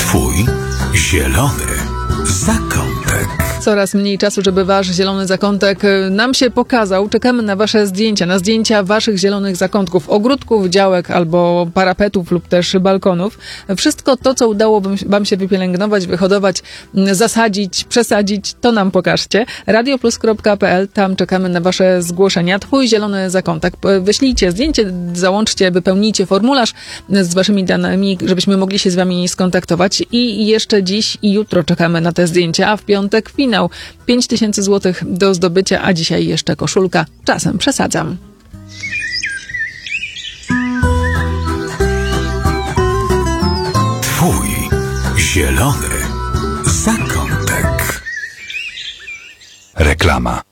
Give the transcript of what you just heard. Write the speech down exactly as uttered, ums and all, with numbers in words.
Twój zielony zakątek. Coraz mniej czasu, żeby wasz zielony zakątek nam się pokazał. Czekamy na wasze zdjęcia, na zdjęcia waszych zielonych zakątków, ogródków, działek albo parapetów lub też balkonów. Wszystko to, co udało wam się wypielęgnować, wyhodować, zasadzić, przesadzić, to nam pokażcie. radioplus kropka pe el, tam czekamy na wasze zgłoszenia. Twój zielony zakątek. Wyślijcie zdjęcie, załączcie, wypełnijcie formularz z waszymi danymi, żebyśmy mogli się z wami skontaktować. I jeszcze dziś i jutro czekamy na te zdjęcia, a w piątek finał. pięć tysięcy złotych do zdobycia, a dzisiaj jeszcze koszulka. Czasem przesadzam. Twój zielony zakątek. Reklama.